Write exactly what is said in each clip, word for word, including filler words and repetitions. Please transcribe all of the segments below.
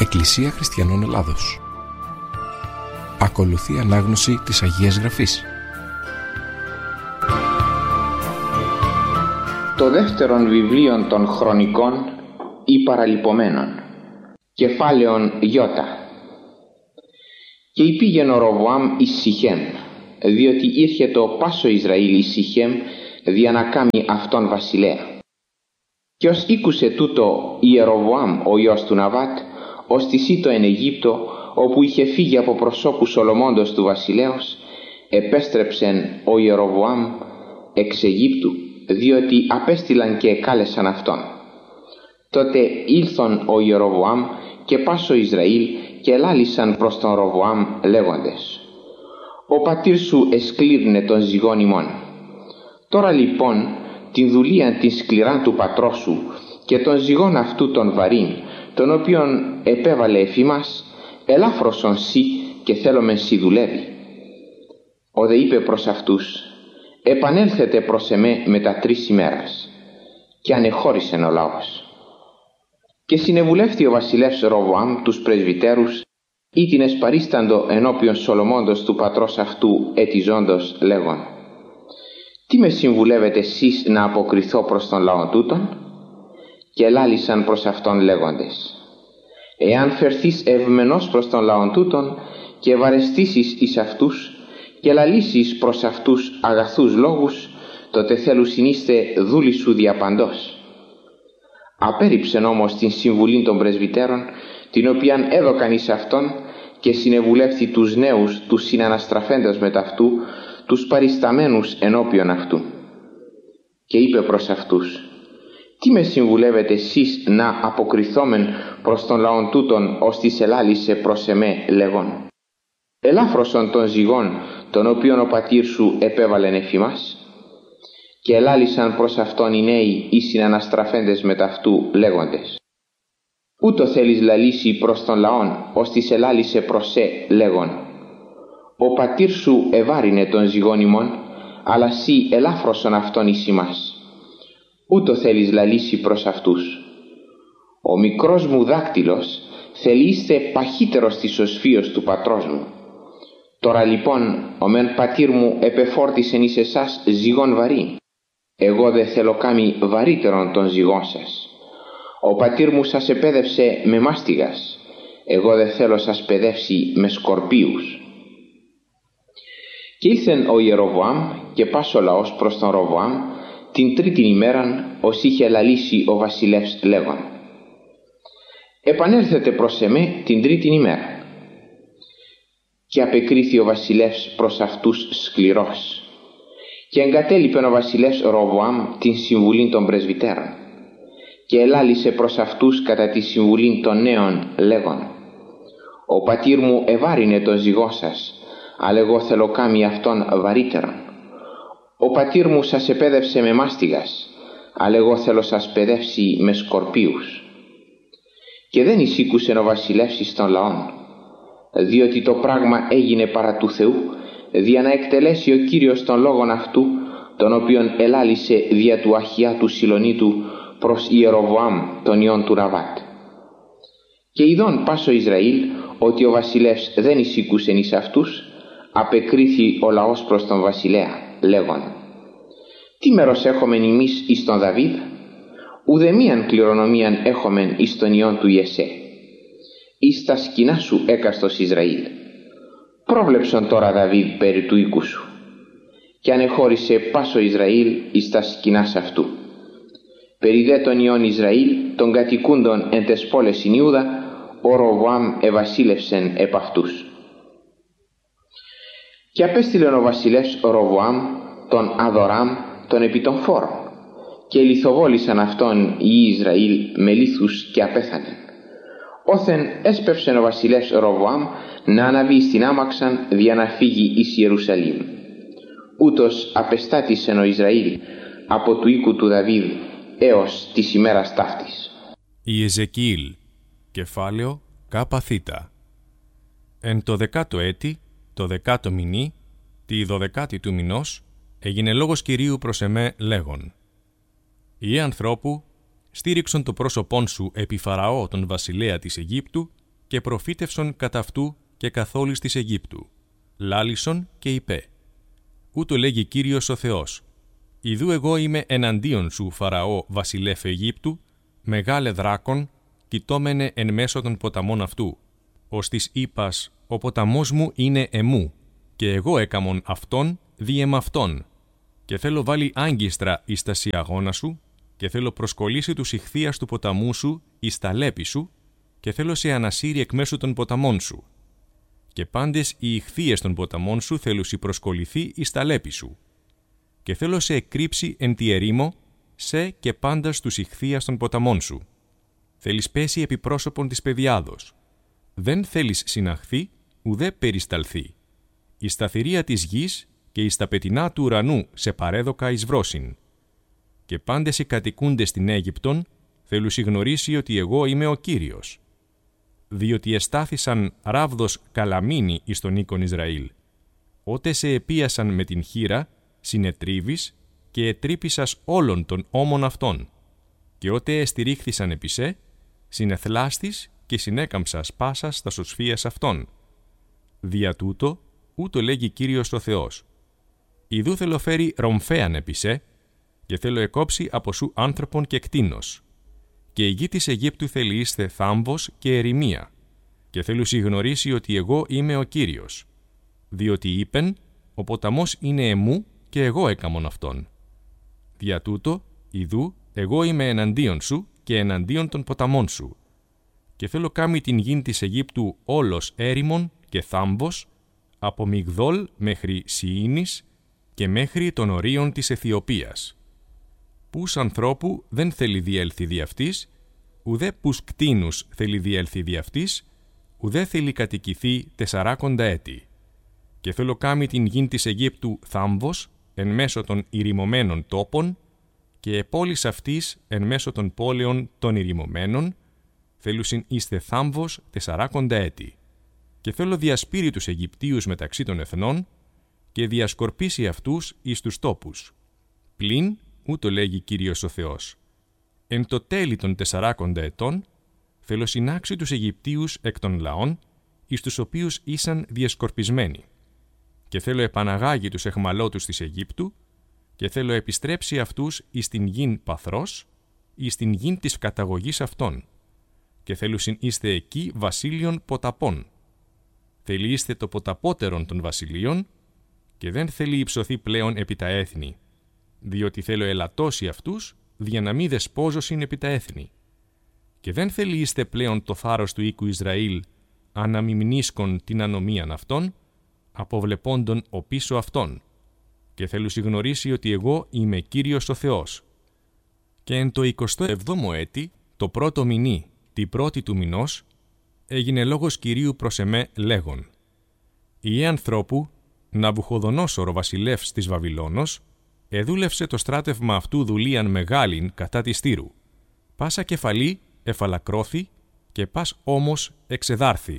Εκκλησία Χριστιανών Ελλάδος. Ακολουθεί ανάγνωση της Αγίας Γραφής. Το δεύτερον βιβλίον των Χρονικών ή Παραλυπωμένων, κεφάλαιον Ι. Και υπήγεν ο Ροβοάμ εις Σιχέμ, διότι ήρχε το πάσο Ισραήλ εις Σιχέμ δια να κάμει αυτόν βασιλέα. Και ως ήκουσε τούτο Ιεροβοάμ ο ιός του Ναβάτ, ως της ήτο εν Αιγύπτο, όπου είχε φύγει από προσώπου Σολομώντος του βασιλέως, επέστρεψεν ο Ιεροβοάμ εξ Αιγύπτου, διότι απέστειλαν και εκάλεσαν αυτόν. Τότε ήλθον ο Ιεροβοάμ και πάσο Ισραήλ και ελάλησαν προς τον Ροβοάμ λέγοντες: «Ο πατήρ σου εσκλήρνε τον ζυγόν ημών. Τώρα λοιπόν την δουλείαν την σκληράν του πατρός σου και τον ζυγόν αυτού τον βαρύν, τον οποίον επέβαλε εφήμας, ελάφρωσον σοι και θέλομεν σοι δουλεύει». Ο δε είπε προς αυτούς: «Επανέλθετε προς εμέ μετά τρεις ημέρας». Και ανεχώρησεν ο λαός. Και συνεβουλεύθη ο βασιλεύς Ροβοάμ τους πρεσβυτέρους, ή την εσπαρίσταντο ενώπιον Σολομώντος του πατρός αυτού ετιζόντος λέγον: «Τι με συμβουλεύετε εσείς να αποκριθώ προς τον λαό τούτον?» Και ελάλησαν προς αυτόν λέγοντες: «Εάν φερθείς ευμενός προς τον λαό τούτον και βαρεστήσεις εις αυτούς και λαλήσεις προς αυτούς αγαθούς λόγους, τότε θέλουσιν είστε δούλοι σου διαπαντός». Απέρριψεν όμως την συμβουλή των πρεσβυτέρων, την οποίαν έδωκαν εις αυτόν, και συνεβουλεύθη τους νέους, τους συναναστραφέντες μετ' αυτού, τους παρισταμένους ενώπιον αυτού. Και είπε προς αυτούς: «Τι με συμβουλεύετε εσείς να αποκριθόμεν προς τον λαόν τούτον, ως της ελάλησε προς εμέ λέγον: ελάφρωσον των ζυγών, τον οποίον ο πατήρ σου επέβαλεν εφήμας?» Και ελάλησαν προς αυτόν οι νέοι οι συναναστραφέντες μετ' αυτού λέγοντες: «Ούτω θέλεις λαλήσει προς τον λαόν, ως της ελάλησε προς σε λέγον: ο πατήρ σου εβάρινε τον ζυγόν ημών, αλλά σοι ελάφρωσον αυτόν εις ημάς. Ούτω θέλεις λαλήσει προς αυτούς. Ο μικρός μου δάκτυλος θέλει είστε παχύτερος της οσφίος του πατρός μου. Τώρα λοιπόν ο μεν πατήρ μου επεφόρτισεν εις εσάς ζυγόν βαρύ. Εγώ δε θέλω κάμει βαρύτερον των ζυγών σας. Ο πατήρ μου σας επέδευσε με μάστιγας, εγώ δε θέλω σας παιδεύσει με σκορπίους». Και ήλθεν ο Ιεροβοάμ και πας ο λαός προς τον Ροβοάμ την τρίτην ημέραν, ως είχε λαλήσει ο βασιλεύς λέγον: «Επανέλθετε προς εμέ την τρίτην ημέρα». Και απεκρίθη ο βασιλεύς προς αυτούς σκληρός. Και εγκατέλειπεν ο βασιλεύς Ροβοάμ την συμβουλή των πρεσβυτέρων και ελάλησε προς αυτούς κατά τη συμβουλή των νέων λέγον: «Ο πατήρ μου εβάρινε τον ζυγό σας, αλλά εγώ θέλω κάμει αυτόν βαρύτερον. Ο πατήρ μου σας επέδευσε με μάστιγας, αλλά εγώ θέλω σας παιδεύσει με σκορπίους». Και δεν εισήκουσε ο βασιλεύς εις των λαών, διότι το πράγμα έγινε παρά του Θεού, δια να εκτελέσει ο Κύριος των λόγων αυτού, τον οποίον ελάλησε δια του Αχιά του Σιλονίτου προς Ιεροβοάμ τον ιόν του Ναβάτ. Και ειδών πάσο Ισραήλ ότι ο βασιλεύς δεν εισήκουσεν εις αυτούς, απεκρίθη ο λαός προς τον βασιλέα λέγον: «Τι μέρος έχομεν ημείς εις τον Δαβίδ? Ουδεμίαν κληρονομίαν έχομεν εις τον ιόν του Ιεσέ. Εις τα σκηνά σου έκαστος Ισραήλ. Πρόβλεψον τώρα Δαβίδ περί του οίκου σου». Και ανεχώρησε πάσο Ισραήλ εις τα σκηνάς αυτού. Περί δε των ιών Ισραήλ των κατοικούντων εν τες πόλες in Ιούδα, ο Ροβοάμ ευασίλευσεν επ' αυτούς. Και απέστειλεν ο βασιλεύς Ροβοάμ τον Αδοράμ τον επί των φόρων, και λιθοβόλησαν αυτόν οι Ισραήλ με λίθους και απέθανεν. Όθεν έσπευσεν ο βασιλεύς Ροβοάμ να αναβεί στην άμαξαν δια να φύγει εις Ιερουσαλήμ. Ούτως απεστάτησεν ο Ισραήλ από του οίκου του Δαβίδ έως της ημέρας ταύτης. Ιεζεκιήλ, κεφάλαιο κάπα θήτα. Εν το δεκάτο έτη, το δεκάτο μηνύ, τη δωδεκάτη του μηνός, έγινε λόγος Κυρίου προς εμέ λέγον: «Ιε ανθρώπου, στήριξον το πρόσωπόν σου επί Φαραώ τον βασιλέα της Αιγύπτου και προφήτευσον κατά αυτού και καθ' όλης της Αιγύπτου. Λάλησον και είπε: ούτω λέγει Κύριος ο Θεός. Ιδού εγώ είμαι εναντίον σου, Φαραώ, βασιλεύ Αιγύπτου, μεγάλε δράκον, κοιτώμενε εν μέσω των ποταμών αυτού. Ως της είπας, ο ποταμός μου είναι εμού, και εγώ έκαμον αυτόν δι' εμαυτόν. Και θέλω βάλει άγκιστρα εις τα σιαγώνα σου, και θέλω προσκολήσει τους ηχθείας του ποταμού σου εις τα λέπη σου, και θέλω σε ανασύρει εκ μέσω των ποταμών σου. Και πάντες οι ηχθείες των ποταμών σου θέλουν σοι προσκοληθεί εις τα λέπη σου. Και θέλω σε εκρύψει εν τη ερήμο, σε και πάντα στους ηχθείας των ποταμών σου. Θέλεις πέσει επί πρόσωπον της παιδιάδος. Δεν θέλεις συναχθεί, ουδέ περισταλθεί. Η σταθερία της γης και εις τα πετεινά του ουρανού σε παρέδοκα εις βρόσιν. Και πάντες οι κατοικούντες στην Αίγυπτον θέλουν γνωρίσει ότι εγώ είμαι ο Κύριος. Διότι εστάθησαν ράβδος καλαμίνη εις τον οίκον Ισραήλ. Ότε σε επίασαν με την χείρα, συνετρίβεις και ετρύπησας όλων των ώμων αυτών. Και ότε εστηρίχθησαν επί σε, συνεθλάστης και συνέκαμψας πάσας τα σωσφίας αυτών. Δια τούτο, ούτω λέγει Κύριος ο Θεός. Ιδού θέλω φέρει ρομφέαν επί σε, και θέλω εκόψει από σου άνθρωπον και κτήνος. Και η γη της Αιγύπτου θέλει είστε θάμβος και ερημία, και θέλω συγνωρίσει ότι εγώ είμαι ο Κύριος. Διότι είπεν, ο ποταμός είναι εμού και εγώ έκαμον αυτόν. Δια τούτο, ιδού, εγώ είμαι εναντίον σου και εναντίον των ποταμών σου. Και θέλω κάμει την γην της Αιγύπτου όλος έρημον και θάμβος, από Μιγδόλ μέχρι Σιήνης και μέχρι των ορίων της Αιθιοπίας. Πούς ανθρώπου δεν θέλει διέλθει δι' αυτής, ουδέ πούς κτήνους θέλει διέλθει δι' αυτής, ουδέ θέλει κατοικηθεί τεσσαράκοντα έτη. Και θέλω κάμει την γην της Αιγύπτου θάμβος, εν μέσω των ηρημωμένων τόπων, και επόλης αυτής εν μέσω των πόλεων των ηρημωμένων, θέλουσιν είστε θάμβος τεσσαράκοντα έτη. Και θέλω διασπείρει τους Αιγυπτίους μεταξύ των εθνών, και διασκορπίσει αυτούς εις τους τόπους. Πλην, ούτω λέγει Κύριος ο Θεός. Εν το τέλη των τεσσαράκοντα ετών, θέλω συνάξει τους Αιγυπτίους εκ των λαών, εις τους οποίους ήσαν διασκορπισμένοι. Και θέλω επαναγάγει τους εχμαλώτους της Αιγύπτου, και θέλω επιστρέψει αυτούς εις την γην παθρός, εις την γην της καταγωγής αυτών. Και θέλουσιν είστε εκεί βασίλειον ποταπών. Θέλει είστε το ποταπότερον των βασιλείων, και δεν θέλει υψωθεί πλέον επί τα έθνη, διότι θέλω ελαττώσει αυτούς, δια να μη δεσπόζωσιν επί τα έθνη. Και δεν θέλει είστε πλέον το θάρρος του οίκου Ισραήλ, αναμιμνίσκον την ανομίαν αυτών, αποβλεπόντων ο πίσω αυτών. Και θέλω συγνωρίσει ότι εγώ είμαι Κύριος ο Θεός. Και εν το εικοστό εβδόμο έτη, το πρώτο μηνύ, τη πρώτη του μηνός, έγινε λόγος Κυρίου προς εμέ λέγον: «Ιε ανθρώπου, Ναβουχοδονόσορο βασιλεύς της Βαβυλώνος, εδούλευσε το στράτευμα αυτού δουλείαν μεγάλην κατά της Τύρου. Πάσα κεφαλή εφαλακρώθη και πας όμως εξεδάρθη.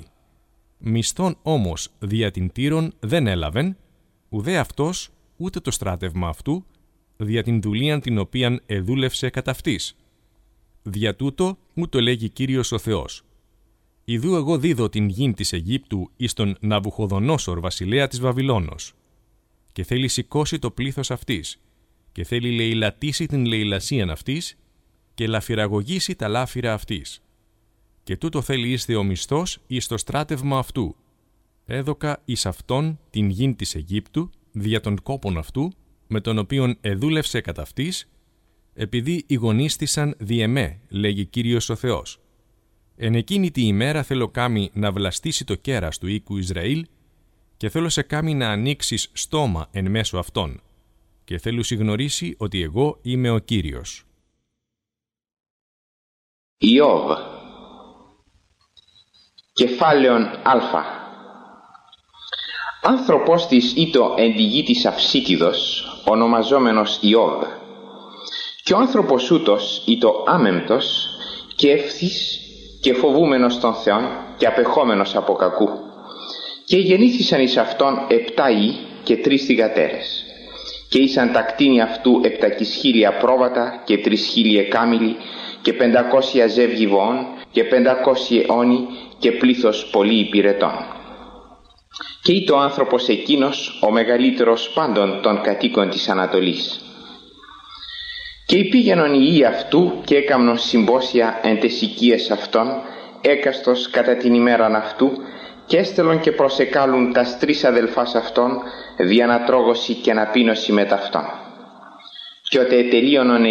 Μισθόν όμως δια την Τύρον δεν έλαβεν, ουδέ αυτός ούτε το στράτευμα αυτού, δια την δουλείαν την οποίαν εδούλευσε κατά αυτής. Δια τούτο ούτω λέγει Κύριος ο Θεός. Ιδού εγώ δίδω την γην της Αιγύπτου εις τον Ναβουχοδονόσορ βασιλέα της Βαβυλώνος. Και θέλει σηκώσει το πλήθος αυτής, και θέλει λεηλατήσει την λεηλασίαν αυτής, και λαφυραγωγήσει τα λάφυρα αυτής. Και τούτο θέλει είστε ο μισθός εις το στράτευμα αυτού. Έδωκα εις αυτόν την γην της Αιγύπτου, δια των κόπων αυτού, με τον οποίον εδούλευσε κατά αυτής, επειδή ηγονίστησαν δι' εμέ, λέγει Κύριος ο Θεός. Εν εκείνη τη ημέρα θέλω κάμι να βλαστήσει το κέρας του οίκου Ισραήλ, και θέλω σε κάμι να ανοίξεις στόμα εν μέσω αυτών, και θέλω συγνωρίσει ότι εγώ είμαι ο Κύριος». Ιώβ, κεφάλαιον Α. Άνθρωπος της ήτο εν τη γη της Αυσίτιδος, ονομαζόμενος Ιώβ. Και ο άνθρωπος ούτος ήτο άμεμπτος και ευθύς και φοβούμενος των Θεών και απεχόμενος από κακού. Και γεννήθησαν εις αυτόν επτά υἱοί και τρεις θυγατέρες. Και ήσαν τα κτίνη αυτού επτακισχίλια πρόβατα και τρισχίλια κάμιλοι και πεντακόσια ζεύγη βοών και πεντακόσια αιώνι και πλήθος πολύ υπηρετών. Και ήτο ο άνθρωπος εκείνος ο μεγαλύτερος πάντων των κατοίκων της Ανατολής. Και υπήγαινον οι ιοί αυτού και έκαμνον συμπόσια εν τες οικίες αυτών, έκαστος κατά την ημέραν αυτού, και έστελον και προσεκάλουν τας τρεις αδελφάς αυτών, δια να τρώγωση και να πίνωση με ταυτόν. Και ότε ετελείωνον